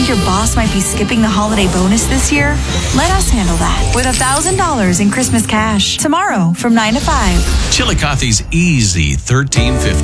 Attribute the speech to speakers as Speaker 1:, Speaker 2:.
Speaker 1: your boss might be skipping the holiday bonus this year? Let us handle that with $1,000 in Christmas cash tomorrow from 9 to 5.
Speaker 2: Chillicothe's easy $13.50.